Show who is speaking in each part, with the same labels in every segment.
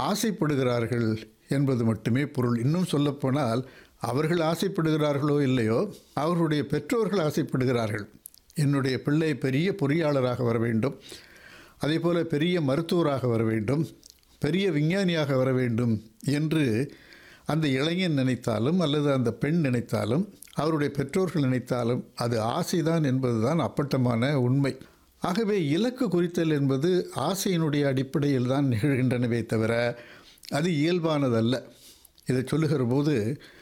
Speaker 1: ஆசைப்படுகிறார்கள் என்பது மட்டுமே பொருள். இன்னும் சொல்லப்போனால் அவர்கள் ஆசைப்படுகிறார்களோ இல்லையோ, அவர்களுடைய பெற்றோர்கள் ஆசைப்படுகிறார்கள். என்னுடைய பிள்ளை பெரிய பொறியாளராக வர வேண்டும், அதேபோல் பெரிய மருத்துவராக வர வேண்டும், பெரிய விஞ்ஞானியாக வர வேண்டும் என்று அந்த இளைஞன் நினைத்தாலும் அல்லது அந்த பெண் நினைத்தாலும் அவருடைய பெற்றோர்கள் நினைத்தாலும் அது ஆசைதான் என்பதுதான் அப்பட்டமான உண்மை. ஆகவே இலக்கு குறித்தல் என்பது ஆசையினுடைய அடிப்படையில் தான் நிகழ்கின்றனவே தவிர அது இயல்பானதல்ல. இதை சொல்லுகிற போது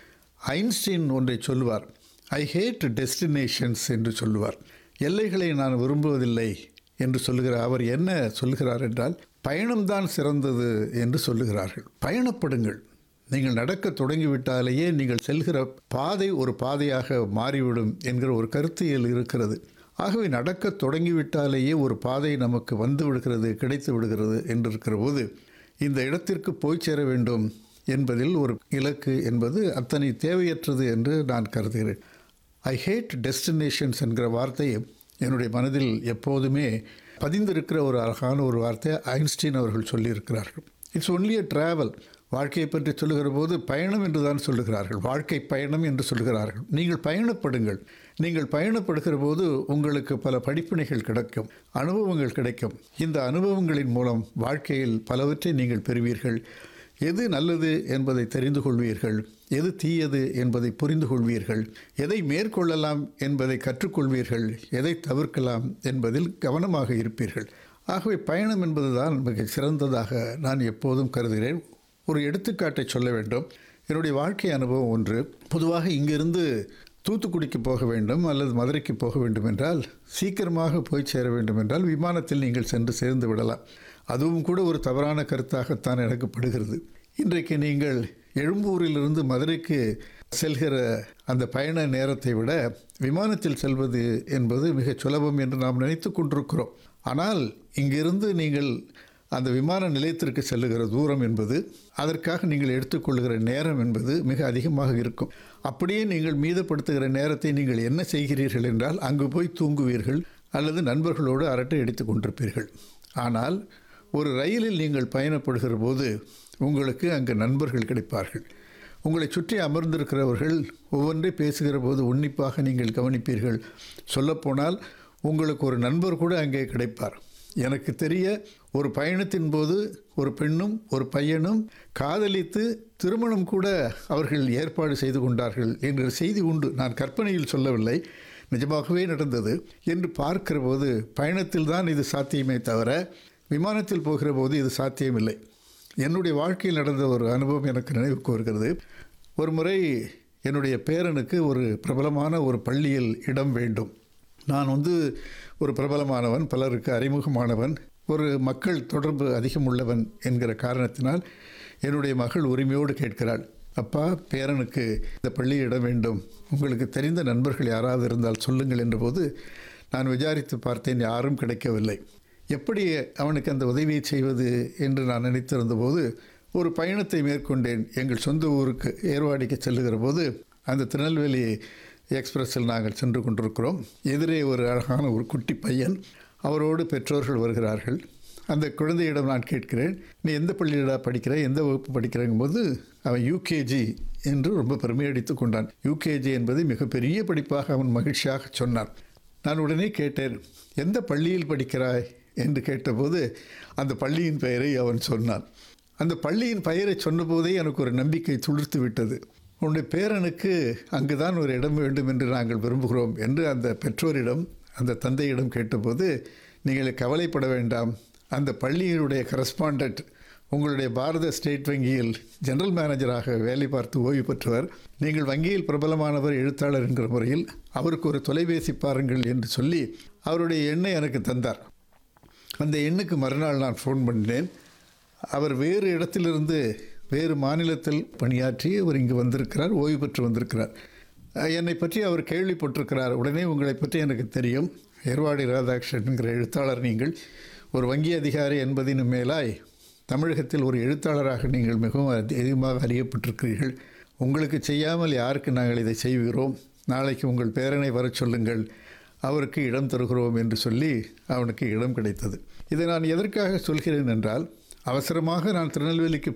Speaker 1: ஐன்ஸ்டீன் ஒன்றை சொல்லுவார், ஐ ஹேட் டெஸ்டினேஷன்ஸ் என்று சொல்லுவார். எல்லைகளை நான் விரும்புவதில்லை என்று சொல்லுகிற அவர் என்ன சொல்லுகிறார் என்றால், பயணம்தான் சிறந்தது என்று சொல்லுகிறார்கள். பயணப்படுங்கள். நீங்கள் நடக்க தொடங்கிவிட்டாலேயே நீங்கள் செல்கிற பாதை ஒரு பாதையாக மாறிவிடும் என்கிற ஒரு கருத்தியல் இருக்கிறது. ஆகவே நடக்க தொடங்கிவிட்டாலேயே ஒரு பாதை நமக்கு வந்து விடுகிறது, கிடைத்து விடுகிறது என்று இருக்கிற போது இந்த இடத்திற்கு போய் சேர வேண்டும் என்பதில் ஒரு இலக்கு என்பது அத்தனை தேவையற்றது என்று நான் கருதுகிறேன். ஐ ஹேட் டெஸ்டினேஷன்ஸ் என்கிற வார்த்தை என்னுடைய மனதில் எப்போதுமே பதிந்திருக்கிற ஒரு அழகான ஒரு வார்த்தை ஐன்ஸ்டீன் அவர்கள் சொல்லியிருக்கிறார்கள். It's only a travel. வாழ்க்கையை பற்றி சொல்லுகிற போது பயணம் என்று தான் சொல்லுகிறார்கள், வாழ்க்கை பயணம் என்று சொல்லுகிறார்கள். நீங்கள் பயணப்படுங்கள். நீங்கள் பயணப்படுகிற போது உங்களுக்கு பல படிப்பினைகள் கிடைக்கும், அனுபவங்கள் கிடைக்கும். இந்த அனுபவங்களின் மூலம் வாழ்க்கையில் பலவற்றை நீங்கள் பெறுவீர்கள். எது நல்லது என்பதை தெரிந்து கொள்வீர்கள், எது தீயது என்பதை புரிந்து கொள்வீர்கள், எதை மேற்கொள்ளலாம் என்பதை கற்றுக்கொள்வீர்கள், எதை தவிர்க்கலாம் என்பதில் கவனமாக இருப்பீர்கள். ஆகவே பயணம் என்பதுதான் மிக சிறந்ததாக நான் எப்போதும் கருதுகிறேன். ஒரு எடுத்துக்காட்டை சொல்ல வேண்டும். என்னுடைய வாழ்க்கை அனுபவம் ஒன்று. பொதுவாக இங்கிருந்து தூத்துக்குடிக்கு போக வேண்டும் அல்லது மதுரைக்கு போக வேண்டும் என்றால், சீக்கிரமாக போய் சேர வேண்டும் என்றால் விமானத்தில் நீங்கள் சென்று சேர்ந்து விடலாம். அதுவும் கூட ஒரு தவறான கருத்தாகத்தான் எனக்கு படுகிறது. இன்றைக்கு நீங்கள் எழும்பூரிலிருந்து மதுரைக்கு செல்கிற அந்த பயண நேரத்தை விட விமானத்தில் செல்வது என்பது மிகச் சுலபம் என்று நாம் நினைத்து கொண்டிருக்கிறோம். ஆனால் இங்கிருந்து நீங்கள் அந்த விமான நிலையத்திற்கு செல்லுகிற தூரம் என்பது, அதற்காக நீங்கள் எடுத்துக்கொள்கிற நேரம் என்பது மிக அதிகமாக இருக்கும். அப்படியே நீங்கள் மீதப்படுத்துகிற நேரத்தை நீங்கள் என்ன செய்கிறீர்கள் என்றால், அங்கு போய் தூங்குவீர்கள் அல்லது நண்பர்களோடு அரட்டை அடித்து கொண்டிருப்பீர்கள். ஆனால் ஒரு ரயிலில் நீங்கள் பயணப்படுகிற போது உங்களுக்கு அங்கு நண்பர்கள் கிடைப்பார்கள். உங்களை சுற்றி அமர்ந்திருக்கிறவர்கள் ஒவ்வொன்றை பேசுகிற போது உன்னிப்பாக நீங்கள் கவனிப்பீர்கள். சொல்லப்போனால் உங்களுக்கு ஒரு நண்பர் கூட அங்கே கிடைப்பார். எனக்கு தெரிய ஒரு பயணத்தின் போது ஒரு பெண்ணும் ஒரு பையனும் காதலித்து திருமணம் கூட அவர்கள் ஏற்பாடு செய்து கொண்டார்கள் என்ற செய்தி உண்டு. நான் கற்பனையில் சொல்லவில்லை, நிஜமாகவே நடந்தது என்று பார்க்கிற போது பயணத்தில் தான் இது சாத்தியமே தவிர விமானத்தில் போகிற போது இது சாத்தியமில்லை. என்னுடைய வாழ்க்கையில் நடந்த ஒரு அனுபவம் எனக்கு நினைவுக்கு வருகிறது. ஒரு முறை என்னுடைய பேரனுக்கு ஒரு பிரபலமான ஒரு பள்ளியில் இடம் வேண்டும். நான் ஒரு பிரபலமானவன், பலருக்கு அறிமுகமானவன், ஒரு மக்கள் தொடர்பு அதிகம் உள்ளவன் என்கிற காரணத்தினால் என்னுடைய மகள் உரிமையோடு கேட்கிறாள், அப்பா, பேரனுக்கு இந்த பள்ளியில் இடம் வேண்டும், உங்களுக்கு தெரிந்த நண்பர்கள் யாராவது இருந்தால் சொல்லுங்கள் என்றபோது நான் விசாரித்து பார்த்தேன், யாரும் கிடைக்கவில்லை. எப்படி அவனுக்கு அந்த உதவியை செய்வது என்று நான் நினைத்திருந்தபோது ஒரு பயணத்தை மேற்கொண்டேன். எங்கள் சொந்த ஊருக்கு ஏர்வாடிக்கு செல்லுகிற போது அந்த திருநெல்வேலி எக்ஸ்பிரஸில் நாங்கள் சென்று கொண்டிருக்கிறோம். எதிரே ஒரு அழகான ஒரு குட்டி பையன், அவரோடு பெற்றோர்கள் வருகிறார்கள். அந்த குழந்தையிடம் நான் கேட்கிறேன், நீ எந்த பள்ளியிடா படிக்கிற, எந்த வகுப்பு படிக்கிறங்கும்போது அவன் யூகேஜி என்று ரொம்ப பெருமையடித்து கொண்டான். யூகேஜி என்பது மிகப்பெரிய படிப்பாக அவன் மகிழ்ச்சியாக சொன்னான். நான் உடனே கேட்டேன், எந்த பள்ளியில் படிக்கிறாய் என்று கேட்டபோது அந்த பள்ளியின் பெயரை அவன் சொன்னான். அந்த பள்ளியின் பெயரை சொன்னபோதே எனக்கு ஒரு நம்பிக்கை துளிர்த்து விட்டது. உன்னுடைய பேரனுக்கு அங்குதான் ஒரு இடம் வேண்டும் என்று நாங்கள் விரும்புகிறோம் என்று அந்த பெற்றோரிடம், அந்த தந்தையிடம் கேட்டபோது, நீங்கள் கவலைப்பட வேண்டாம், அந்த பள்ளியினுடைய கரஸ்பாண்டன்ட் உங்களுடைய பாரத ஸ்டேட் வங்கியில் ஜெனரல் மேனேஜராக வேலை பார்த்து ஓய்வு பெற்றவர், நீங்கள் வங்கியில் பிரபலமானவர், எழுத்தாளர் என்கிற முறையில் அவருக்கு ஒரு தொலைபேசி பாருங்கள் என்று சொல்லி அவருடைய எண்ணை எனக்கு தந்தார். அந்த எண்ணுக்கு மறுநாள் நான் ஃபோன் பண்ணினேன். அவர் வேறு இடத்திலிருந்து வேறு மாநிலத்தில் பணியாற்றி அவர் இங்கு வந்திருக்கிறார், ஓய்வு பெற்று வந்திருக்கிறார். என்னை பற்றி அவர் கேள்விப்பட்டிருக்கிறார். உடனே உங்களை பற்றி எனக்கு தெரியும், ஏர்வாடி ராதாகிருஷ்ணன் என்கிற எழுத்தாளர், நீங்கள் ஒரு வங்கி அதிகாரி என்பதினும் மேலாய் தமிழகத்தில் ஒரு எழுத்தாளராக நீங்கள் மிகவும் அதிகமாக அறியப்பட்டிருக்கிறீர்கள். உங்களுக்கு செய்யாமல் யாருக்கு நாங்கள் இதை செய்கிறோம், நாளைக்கு உங்கள் பேரனை வர சொல்லுங்கள், அவருக்கு இடம் தருகிறோம் என்று சொல்லி அவனுக்கு இடம் கிடைத்தது. இதை நான் எதற்காக சொல்கிறேன் என்றால், அவசரமாக நான் திருநெல்வேலிக்கு